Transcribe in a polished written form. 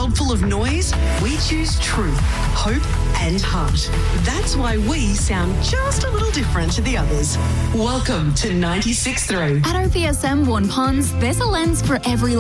world full of noise, we choose truth, hope and heart. That's why we sound just a little different to the others. Welcome to 96.3. At RPSM One Ponds, there's a lens for every